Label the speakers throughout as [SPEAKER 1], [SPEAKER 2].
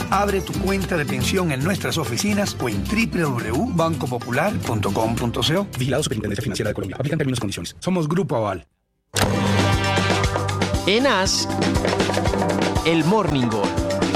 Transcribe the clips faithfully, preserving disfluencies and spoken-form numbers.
[SPEAKER 1] Abre tu cuenta de pensión en nuestras oficinas o en doble u doble u doble u punto banco popular punto com punto co. Vigilado Superintendencia Financiera de Colombia. Aplican términos y condiciones. Somos Grupo Aval.
[SPEAKER 2] En As, el Morning Call.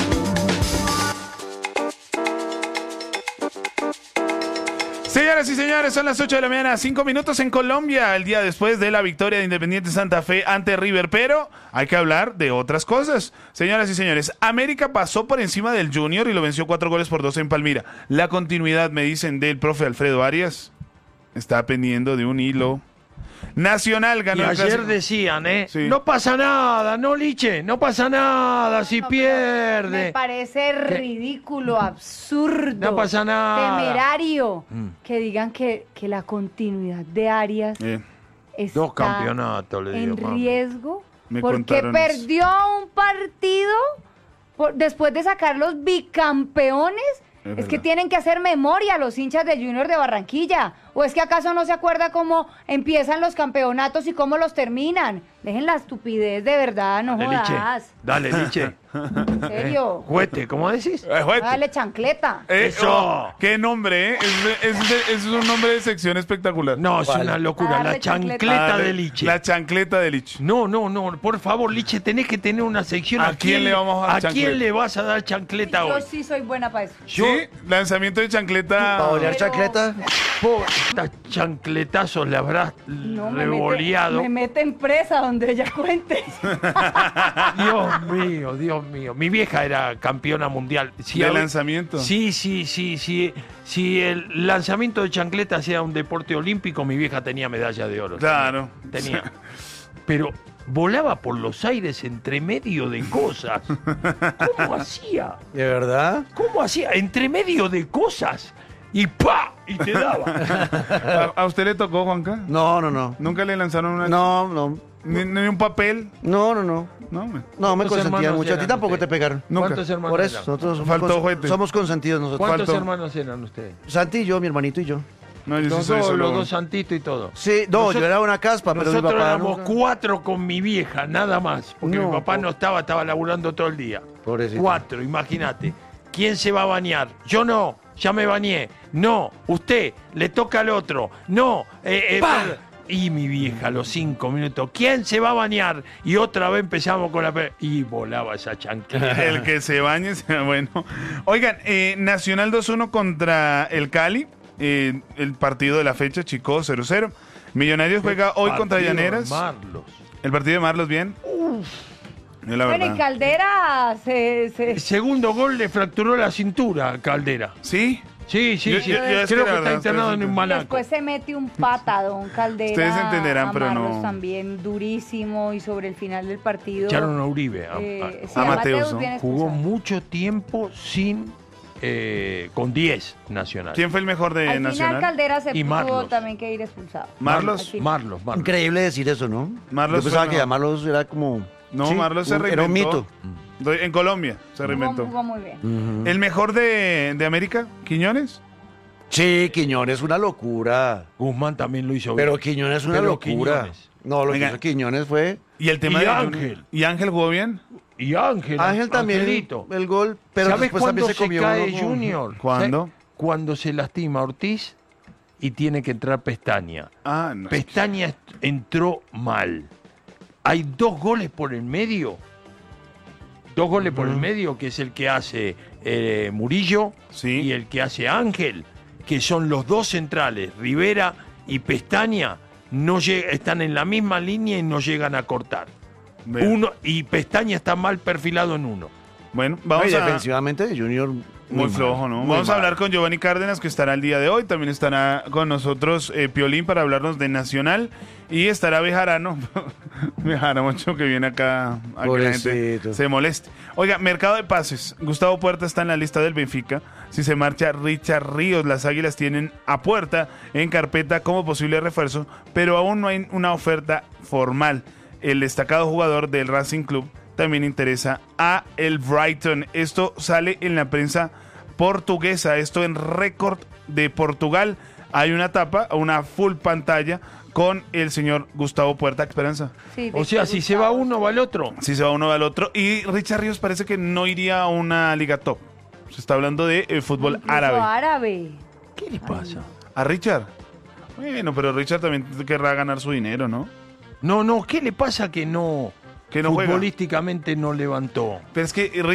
[SPEAKER 3] Señoras y señores, son las ocho de la mañana, cinco minutos en Colombia, el día después de la victoria de Independiente Santa Fe ante River, pero hay que hablar de otras cosas. Señoras y señores, América pasó por encima del Junior y lo venció cuatro goles por dos en Palmira. La continuidad, me dicen, del profe Alfredo Arias, está pendiendo de un hilo. Nacional ganó
[SPEAKER 4] y
[SPEAKER 3] el
[SPEAKER 4] ayer
[SPEAKER 3] clásico.
[SPEAKER 4] Decían, ¿eh?
[SPEAKER 3] Sí.
[SPEAKER 4] No pasa nada, no, Liche, no pasa nada si
[SPEAKER 5] No,
[SPEAKER 4] pierde.
[SPEAKER 5] Me parece ridículo, absurdo.
[SPEAKER 4] No pasa nada.
[SPEAKER 5] Temerario.
[SPEAKER 4] Mm.
[SPEAKER 5] Que digan que, que la continuidad de Arias
[SPEAKER 3] Eh,
[SPEAKER 5] está
[SPEAKER 4] Dos campeonatos, le digo,
[SPEAKER 5] en
[SPEAKER 4] mami.
[SPEAKER 5] riesgo.
[SPEAKER 3] Me
[SPEAKER 5] porque
[SPEAKER 3] contaron eso.
[SPEAKER 5] perdió un partido por- después de sacar los bicampeones.
[SPEAKER 3] Es
[SPEAKER 5] Es,
[SPEAKER 3] verdad.
[SPEAKER 5] que tienen que hacer memoria los hinchas del Junior de Barranquilla. ¿O es que acaso no se acuerda cómo empiezan los campeonatos y cómo los terminan? Dejen la estupidez, de verdad, no
[SPEAKER 4] Dale, Liche.
[SPEAKER 5] jodas.
[SPEAKER 4] Dale, Liche.
[SPEAKER 5] En serio.
[SPEAKER 4] Juete, ¿cómo decís?
[SPEAKER 3] eh, juete.
[SPEAKER 5] Dale chancleta.
[SPEAKER 3] Eh,
[SPEAKER 4] Eso.
[SPEAKER 3] oh, qué nombre, ¿eh? Es, es- es- es un nombre de sección espectacular.
[SPEAKER 4] No, es una locura.
[SPEAKER 5] Dale,
[SPEAKER 4] La
[SPEAKER 5] chancleta.
[SPEAKER 4] chancleta
[SPEAKER 3] Ah,
[SPEAKER 4] de Liche.
[SPEAKER 3] La chancleta de Liche.
[SPEAKER 4] No, no, no, por favor, Liche, tenés que tener una sección.
[SPEAKER 3] ¿A quién le vamos a dar
[SPEAKER 4] ¿A
[SPEAKER 3] chancleta?
[SPEAKER 4] quién le vas a dar chancleta
[SPEAKER 5] Yo
[SPEAKER 4] hoy?
[SPEAKER 5] sí soy buena para eso.
[SPEAKER 4] Yo,
[SPEAKER 3] Sí, lanzamiento de chancleta.
[SPEAKER 6] ¿Para olear
[SPEAKER 5] Pero-
[SPEAKER 6] chancleta?
[SPEAKER 4] por estas chancletazos le habrás
[SPEAKER 5] No, me
[SPEAKER 4] revoleado.
[SPEAKER 5] mete, me mete en presa donde ella cuente.
[SPEAKER 4] Dios mío, Dios mío. Mi vieja era campeona mundial. Si
[SPEAKER 3] de
[SPEAKER 4] hab-
[SPEAKER 3] lanzamiento.
[SPEAKER 4] Sí, sí, sí, sí. Si el lanzamiento de chancletas era un deporte olímpico, mi vieja tenía medalla de oro.
[SPEAKER 3] Claro.
[SPEAKER 4] Tenía. Pero volaba por los aires entre medio de cosas. ¿Cómo hacía?
[SPEAKER 6] ¿De verdad?
[SPEAKER 4] ¿Cómo hacía? Entre medio de cosas. Y ¡pa! Y te daba.
[SPEAKER 3] ¿A, a usted le tocó, Juanca?
[SPEAKER 6] No, no, no.
[SPEAKER 3] ¿Nunca le lanzaron una
[SPEAKER 6] No, no.
[SPEAKER 3] ni, ni un papel?
[SPEAKER 6] No, no, no.
[SPEAKER 3] No, me-
[SPEAKER 6] No, me
[SPEAKER 4] ¿Cuántos
[SPEAKER 6] consentían
[SPEAKER 4] hermanos
[SPEAKER 6] mucho. A ti
[SPEAKER 4] eran
[SPEAKER 6] tampoco
[SPEAKER 4] ustedes?
[SPEAKER 6] te pegaron.
[SPEAKER 3] Nunca.
[SPEAKER 4] ¿Cuántos hermanos
[SPEAKER 6] Por eso,
[SPEAKER 4] eran?
[SPEAKER 6] nosotros somos,
[SPEAKER 3] Faltó
[SPEAKER 6] cons-
[SPEAKER 3] juguete.
[SPEAKER 6] somos consentidos nosotros.
[SPEAKER 4] ¿Cuántos
[SPEAKER 3] faltó?
[SPEAKER 4] hermanos eran ustedes?
[SPEAKER 6] Santi y yo, mi hermanito y yo.
[SPEAKER 3] No, yo sí
[SPEAKER 4] Los
[SPEAKER 3] soy
[SPEAKER 4] dos,
[SPEAKER 3] solo
[SPEAKER 4] los
[SPEAKER 3] uno.
[SPEAKER 4] dos santitos y todo.
[SPEAKER 6] Sí, no,
[SPEAKER 4] Nosotros-
[SPEAKER 6] yo era una caspa, pero mi
[SPEAKER 4] Nosotros
[SPEAKER 6] papá
[SPEAKER 4] éramos
[SPEAKER 6] no.
[SPEAKER 4] cuatro con mi vieja, nada más. Porque
[SPEAKER 6] No,
[SPEAKER 4] mi papá
[SPEAKER 6] po-
[SPEAKER 4] no estaba, estaba laburando todo el día.
[SPEAKER 6] Pobrecito.
[SPEAKER 4] Cuatro, imagínate. ¿Quién se va a bañar? Yo no, ya me bañé. No, usted, le toca al otro. No, eh, eh, per- y mi vieja, a los cinco minutos, ¿quién se va a bañar? Y otra vez empezamos con la... pe- Y volaba esa chancleta.
[SPEAKER 3] El que se bañe, sea bueno. Oigan, eh, Nacional dos uno contra el Cali. eh, el partido de la fecha, chicos, cero cero. Millonarios juega hoy contra
[SPEAKER 4] Partido de
[SPEAKER 3] Llaneras.
[SPEAKER 4] Marlos.
[SPEAKER 3] El partido de Marlos, bien. Yo la
[SPEAKER 5] Bueno, y
[SPEAKER 3] verdad.
[SPEAKER 5] Caldera se... se-
[SPEAKER 4] El segundo gol le fracturó la cintura a Caldera.
[SPEAKER 3] ¿Sí?
[SPEAKER 4] Sí, sí,
[SPEAKER 3] Yo-
[SPEAKER 4] sí.
[SPEAKER 3] yo- yo es que
[SPEAKER 4] Creo
[SPEAKER 3] la
[SPEAKER 4] que
[SPEAKER 3] verdad,
[SPEAKER 4] está internado
[SPEAKER 3] ustedes
[SPEAKER 4] en un malaco.
[SPEAKER 5] Después se mete un patadón Caldera.
[SPEAKER 3] Ustedes entenderán,
[SPEAKER 5] a
[SPEAKER 3] pero no-
[SPEAKER 5] Marlos también durísimo y sobre el final del partido.
[SPEAKER 4] Echaron a Uribe. a-
[SPEAKER 5] eh,
[SPEAKER 4] a-
[SPEAKER 5] sí,
[SPEAKER 3] a
[SPEAKER 5] a
[SPEAKER 3] Mateus,
[SPEAKER 5] Mateus
[SPEAKER 3] ¿no?
[SPEAKER 5] bien
[SPEAKER 4] Jugó
[SPEAKER 5] expulsado.
[SPEAKER 4] mucho tiempo sin eh, con diez nacionales.
[SPEAKER 3] ¿Quién fue el mejor de
[SPEAKER 5] Al final
[SPEAKER 3] Nacional?
[SPEAKER 5] Caldera se
[SPEAKER 4] Y
[SPEAKER 5] tuvo
[SPEAKER 4] Marlos.
[SPEAKER 5] también que ir expulsado.
[SPEAKER 3] Marlos.
[SPEAKER 5] Al final.
[SPEAKER 4] Marlos, Marlos.
[SPEAKER 6] Increíble decir eso, ¿no?
[SPEAKER 3] Marlos
[SPEAKER 6] yo pensaba
[SPEAKER 3] fue
[SPEAKER 6] que
[SPEAKER 3] mejor.
[SPEAKER 6] llamarlos era como...
[SPEAKER 3] No,
[SPEAKER 6] Sí,
[SPEAKER 3] Marlos se
[SPEAKER 6] un-
[SPEAKER 3] reinventó.
[SPEAKER 6] Era un mito.
[SPEAKER 3] Doy- En Colombia se
[SPEAKER 5] Jugó,
[SPEAKER 3] reinventó.
[SPEAKER 5] jugó muy bien.
[SPEAKER 6] Ujú.
[SPEAKER 3] ¿El mejor de, de América? ¿Quiñones?
[SPEAKER 6] Sí, Quiñones es una locura.
[SPEAKER 4] Guzmán también lo hizo
[SPEAKER 6] Pero
[SPEAKER 4] bien.
[SPEAKER 6] Quiñones es una
[SPEAKER 4] Pero
[SPEAKER 6] locura.
[SPEAKER 4] Quiñones.
[SPEAKER 6] No, lo que
[SPEAKER 3] Oiga.
[SPEAKER 6] hizo Quiñones fue...
[SPEAKER 3] ¿Y el tema
[SPEAKER 4] Y
[SPEAKER 3] de
[SPEAKER 4] Ángel.
[SPEAKER 3] ¿Y Ángel jugó bien?
[SPEAKER 4] Y Ángel.
[SPEAKER 6] Ángel también,
[SPEAKER 4] Angelito.
[SPEAKER 6] el gol, pero
[SPEAKER 4] ¿Sabes
[SPEAKER 6] después
[SPEAKER 4] cuándo
[SPEAKER 6] también se
[SPEAKER 4] se,
[SPEAKER 6] comió
[SPEAKER 4] cae
[SPEAKER 6] uno, ¿no?
[SPEAKER 4] Junior?
[SPEAKER 3] ¿Cuándo?
[SPEAKER 4] ¿Sabes? Cuando se lastima Ortiz y tiene que entrar Pestaña.
[SPEAKER 3] Ah, no.
[SPEAKER 4] Pestaña est- entró mal. Hay dos goles por el medio. Dos goles por el medio, que es el que hace eh, Murillo
[SPEAKER 3] Sí.
[SPEAKER 4] y el que hace Ángel, que son los dos centrales, Rivera y Pestaña, no lleg- están en la misma línea y no llegan a cortar.
[SPEAKER 3] Vea.
[SPEAKER 4] Uno, y Pestaña está mal perfilado en uno.
[SPEAKER 3] Bueno,
[SPEAKER 6] No,
[SPEAKER 3] vamos
[SPEAKER 6] y
[SPEAKER 3] a...
[SPEAKER 6] defensivamente Junior
[SPEAKER 3] Muy
[SPEAKER 6] mal,
[SPEAKER 3] flojo, ¿no?
[SPEAKER 6] muy
[SPEAKER 3] Vamos a
[SPEAKER 6] mal.
[SPEAKER 3] hablar con Giovanni Cárdenas, que estará el día de hoy. También estará con nosotros eh, Piolín para hablarnos de Nacional. Y estará Bejarano. Bejarano, mucho que viene acá a que la gente
[SPEAKER 6] Pobrecito.
[SPEAKER 3] se moleste. Oiga, mercado de pases. Gustavo Puerta está en la lista del Benfica. Si se marcha Richard Ríos, las Águilas tienen a Puerta en carpeta como posible refuerzo, pero aún no hay una oferta formal. El destacado jugador del Racing Club también interesa a el Brighton. Esto sale en la prensa portuguesa, esto en Récord de Portugal. Hay una tapa, una full pantalla con el señor Gustavo Puerta. Esperanza.
[SPEAKER 5] Sí,
[SPEAKER 4] O sea, si se va uno, va el otro.
[SPEAKER 3] Si se va uno va al otro. Y Richard Ríos parece que no iría a una liga top. Se está hablando de eh, fútbol
[SPEAKER 5] Incluso
[SPEAKER 3] árabe.
[SPEAKER 5] árabe.
[SPEAKER 4] ¿Qué le pasa?
[SPEAKER 3] ¿A Richard? Bueno, pero Richard también querrá ganar su dinero, ¿no?
[SPEAKER 4] No, no, ¿qué le pasa que no,
[SPEAKER 3] Que no juega.
[SPEAKER 4] futbolísticamente no levantó?
[SPEAKER 3] Pero es que